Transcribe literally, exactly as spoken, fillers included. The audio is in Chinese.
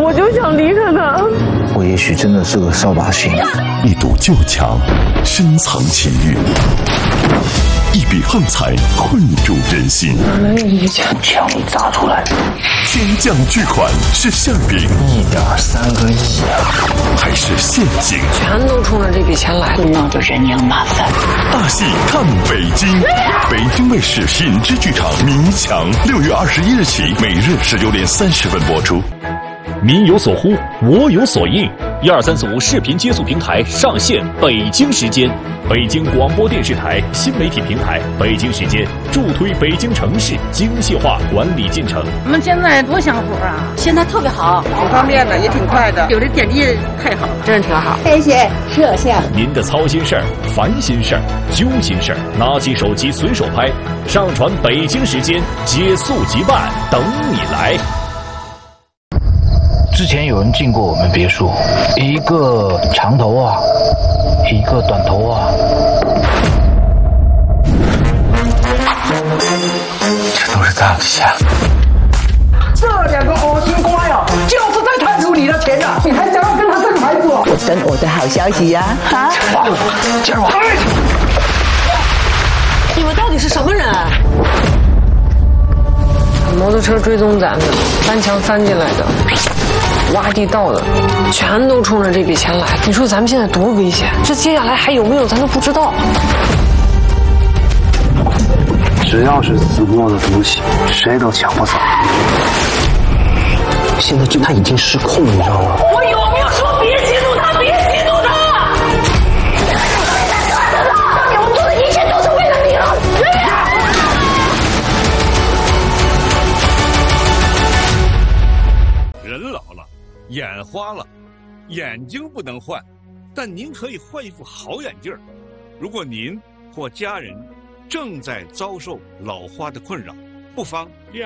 我就想离开他。 我也许真的是个扫把星。 一堵旧墙，深藏情欲；一笔横财，困住人心。 哪来一枪？ 枪一砸出来， 天降巨款是馅饼， 一点三个亿啊！ 还是陷阱？ 全都冲着这笔钱来， 闹得人仰马翻。 大戏看北京，北京卫视品质剧场《迷墙》，六月二十一日起，每日十九点三十分播出。 民有所呼，我有所应。一二三四五视频接速平台上线北京时间，北京广播电视台新媒体平台北京时间助推北京城市精细化管理进程。 我们现在多享福啊！ 现在特别好， 挺方便的，也挺快的，有这点滴太好了， 真是挺好。 谢谢摄像。 您的操心事儿、烦心事儿、揪心事儿，拿起手机随手拍，上传北京时间，接速即办，等你来。 之前有人进过我们别墅，一个长头啊，一个短头啊，这都是在下。 这两个恶心瓜呀，就是在贪图你的钱啊！你还想要跟他生孩子哦？ 我等我的好消息呀！啊！ 加入！ 你们到底是什么人？摩托车追踪咱们，翻墙翻进来的，挖地道的，全都冲着这笔钱来。你说咱们现在多危险？这接下来还有没有咱都不知道。 只要是子墨的东西，谁都抢不走。 现在这他已经失控了，你知道吗？ 我有没有说别激怒他？别激怒他！我做的一切都是为了你了。 人老了，眼花了，眼睛不能换，但您可以换一副好眼镜。如果您或家人正在遭受老花的困扰，不妨